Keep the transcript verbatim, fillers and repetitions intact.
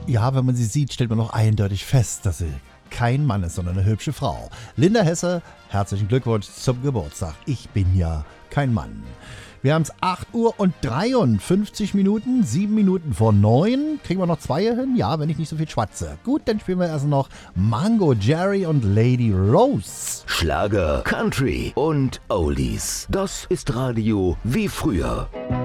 Ja, wenn man sie sieht, stellt man noch eindeutig fest, dass sie kein Mann ist, sondern eine hübsche Frau. Linda Hesse, herzlichen Glückwunsch zum Geburtstag. Ich bin ja kein Mann. Wir haben es acht Uhr und dreiundfünfzig Minuten, sieben Minuten vor neun. Kriegen wir noch zwei hin? Ja, wenn ich nicht so viel schwatze. Gut, dann spielen wir erst noch Mango Jerry und Lady Rose. Schlager, Country und Oldies. Das ist Radio wie früher.